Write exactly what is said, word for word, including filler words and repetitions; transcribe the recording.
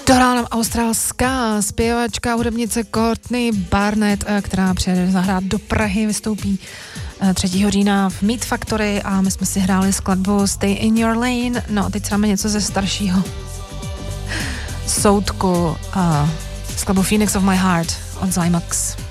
Toránem australská zpěvačka, hudebnice Courtney Barnett, která přijede zahrát do Prahy, vystoupí třetího října v Meat Factory a my jsme si hráli skladbu Stay in Your Lane. No a teď se dáme něco ze staršího soudku, uh, skladbu Phoenix of My Heart od Zymax.